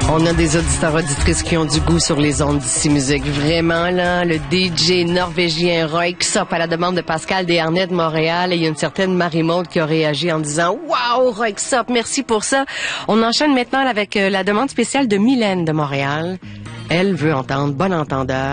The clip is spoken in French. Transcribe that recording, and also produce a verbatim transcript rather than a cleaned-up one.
On a des auditeurs auditrices qui ont du goût sur les ondes d'ici musique. Vraiment, là, le D J norvégien Röyksopp à la demande de Pascal Desharnais de Montréal. Et il y a une certaine Marie-Maude qui a réagi en disant « Wow, Röyksopp, merci pour ça ». On enchaîne maintenant avec la demande spéciale de Mylène de Montréal. Elle veut entendre Bon Entendeur.